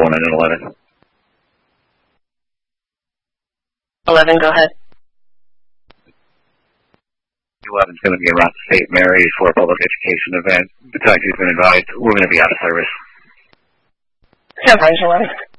1 and 11. 11, go ahead. 11 is going to be around St. Mary's for a public education event. The taxi's been advised we're going to be out of service. San Francisco 11.